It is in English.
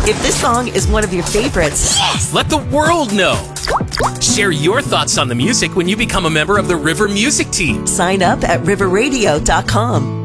If this song is one of your favorites, let the world know. Share your thoughts on the music when you become a member of the River Music Team. sign up at riverradio.com.